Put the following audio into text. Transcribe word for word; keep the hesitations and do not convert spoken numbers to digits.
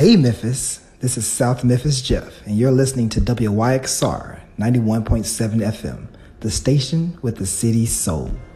Hey Memphis, this is South Memphis Jeff, and you're listening to W Y X R ninety-one point seven F M, the station with the city's soul.